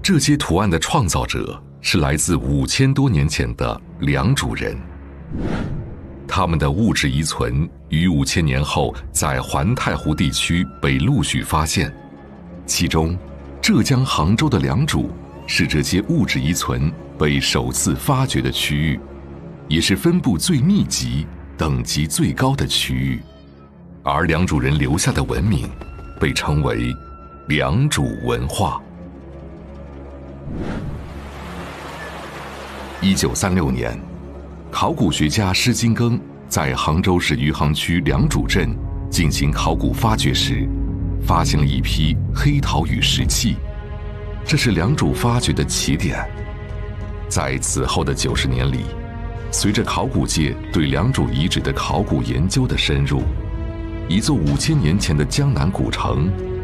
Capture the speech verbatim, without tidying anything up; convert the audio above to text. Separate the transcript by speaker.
Speaker 1: 这些图案的创造者是来自五千多年前的良渚人，他们的物质遗存于五千年后在环太湖地区被陆续发现，其中浙江杭州的良渚是这些物质遗存被首次发掘的区域，也是分布最密集、等级最高的区域，而良渚人留下的文明被称为良渚文化。一九三六年，考古学家施金庚在杭州市余杭区良渚镇进行考古发掘时，发现了一批黑陶与石器，这是良渚发掘的起点。在此后的九十年里，随着考古界对良渚遗址的考古研究的深入，一座五千年前的江南古城